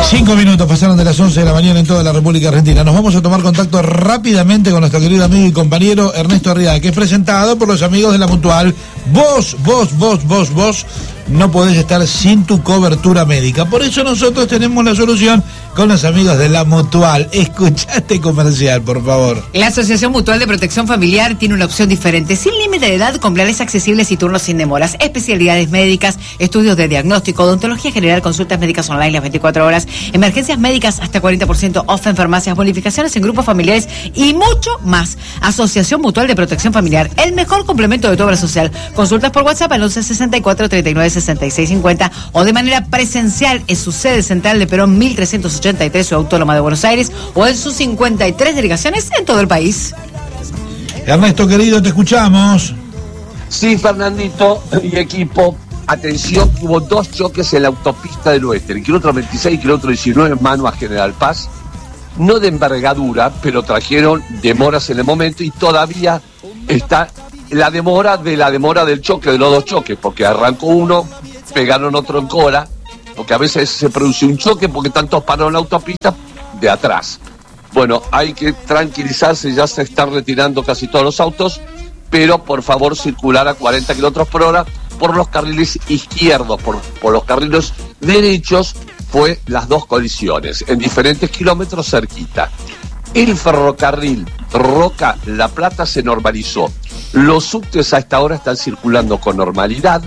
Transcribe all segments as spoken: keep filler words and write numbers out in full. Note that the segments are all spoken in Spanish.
Cinco minutos pasaron de las once de la mañana en toda la República Argentina. Nos vamos a tomar contacto rápidamente con nuestro querido amigo y compañero Ernesto Arriaga, que es presentado por los amigos de La Mutual. Vos, vos, vos, vos, vos no podés estar sin tu cobertura médica. Por eso nosotros tenemos la solución con los amigos de La Mutual. Escuchaste comercial, por favor. La Asociación Mutual de Protección Familiar tiene una opción diferente, sin límite de edad, con planes accesibles y turnos sin demoras, especialidades médicas, estudios de diagnóstico, odontología general, consultas médicas online las veinticuatro horas, emergencias médicas hasta cuarenta por ciento off en farmacias, bonificaciones en grupos familiares y mucho más. Asociación Mutual de Protección Familiar, el mejor complemento de tu obra social. Consultas por WhatsApp al once sesenta y cuatro treinta y nueve sesenta y seis cincuenta o de manera presencial en su sede central de Perón mil trescientos ochenta y tres, Ciudad Autónoma de Buenos Aires, o en sus cincuenta y tres delegaciones en todo el país. Ernesto, querido, te escuchamos. Sí, Fernandito y equipo, atención, hubo dos choques en la autopista del oeste, el kilómetro veintiséis y el kilómetro diecinueve, mano a General Paz, no de envergadura, pero trajeron demoras en el momento y todavía está la demora de la demora del choque, de los dos choques, porque arrancó uno, pegaron otro en cola, porque a veces se produce un choque porque tantos pararon la autopista de atrás. Bueno, hay que tranquilizarse, ya se están retirando casi todos los autos, pero por favor circular a cuarenta kilómetros por hora por los carriles izquierdos, por, por los carriles derechos, fue las dos colisiones, en diferentes kilómetros cerquita. El ferrocarril Roca-La Plata se normalizó. Los subtes a esta hora están circulando con normalidad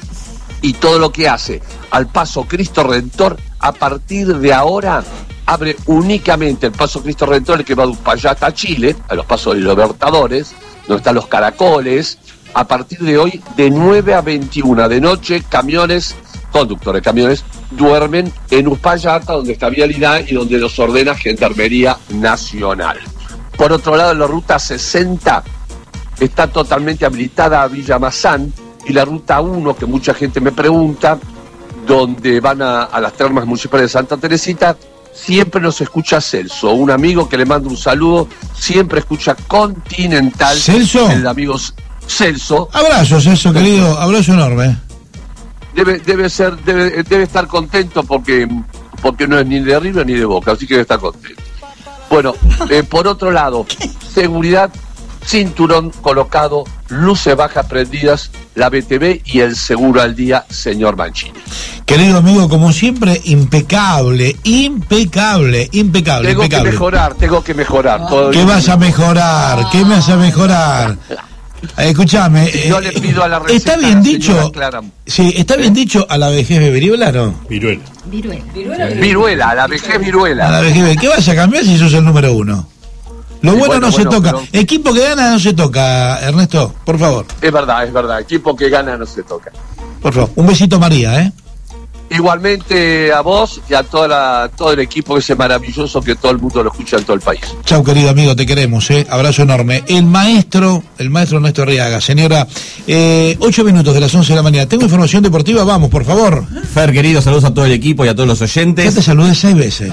y todo lo que hace al paso Cristo Redentor, a partir de ahora abre únicamente el paso Cristo Redentor, el que va de Uspallata a Chile, a los pasos de Libertadores, donde están los caracoles. A partir de hoy, de nueve a veintiuna de noche, camiones, conductores de camiones, duermen en Uspallata, donde está vialidad y donde los ordena Gendarmería Nacional. Por otro lado, la ruta sesenta está totalmente habilitada a Villa Mazán, y la ruta uno, que mucha gente me pregunta, donde van a, a las termas municipales de Santa Teresita, siempre nos escucha Celso, un amigo que le mando un saludo, siempre escucha Continental. ¿Celso? El amigo Celso. Abrazo, Celso, querido, abrazo enorme. Debe, debe ser, debe, debe estar contento porque, porque no es ni de River ni de Boca, así que debe estar contento. Bueno, eh, por otro lado, seguridad, cinturón colocado, luces bajas prendidas, la B T V y el seguro al día, señor Mancini. Querido amigo, como siempre, impecable, impecable, impecable, tengo impecable. que mejorar, tengo que mejorar. Ah, ¿Qué vas a mejorar? ¿Qué me vas a mejorar? Escúchame, yo le pido a la receta, está bien dicho, sí, está bien ¿Eh? dicho, a la vejez de viruela, ¿no? Viruela. Viruela. Viruela, viruela, a la vejez viruela. A la vejez, ¿qué vas a cambiar si sos el número uno? Lo sí, bueno, bueno no bueno, se toca. Pero... Equipo que gana no se toca, Ernesto, por favor. Es verdad, es verdad. Equipo que gana no se toca. Por favor, un besito María, ¿eh? Igualmente a vos y a toda la, todo el equipo ese maravilloso que todo el mundo lo escucha en todo el país. Chau, querido amigo, te queremos, ¿eh? Abrazo enorme. El maestro, el maestro Ernesto Arriaga. Señora, eh, ocho minutos de las once de la mañana. Tengo información deportiva, vamos, por favor. Fer, querido, saludos a todo el equipo y a todos los oyentes. Ya te saludé seis veces.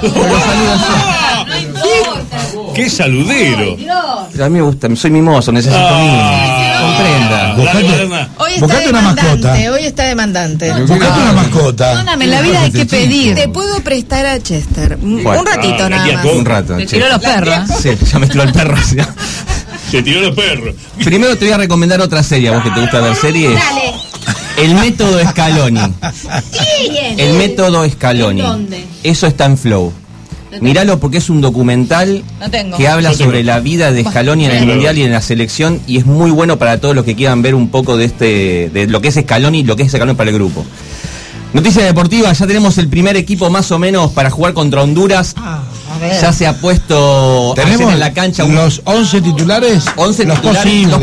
¡Qué saludero! A mí me gusta, soy mimoso, necesito ah, mimo. Comprenda. Buscate, hoy está buscate una mascota. Hoy está demandante. Buscate una mascota. Perdóname, en la vida hay que pedir. Te puedo prestar a Chester. Bueno, un ratito ah, nada más. Un rato. Te tiró los perros. Sí, ya me tiró el perro. Se tiró los perros. Primero te voy a recomendar otra serie, a vos que te gusta ver series. Dale. El método Scaloni. El método Scaloni. ¿Dónde? Eso está en Flow. Míralo porque es un documental no que habla no sobre la vida de Scaloni en el Mundial y en la selección, y es muy bueno para todos los que quieran ver un poco de este de lo que es Scaloni y lo que es Scaloni para el grupo. Noticia deportiva, ya tenemos el primer equipo más o menos para jugar contra Honduras. Ah, ya se ha puesto ¿tenemos en la cancha un... los once titulares? once los titulares, posibles. los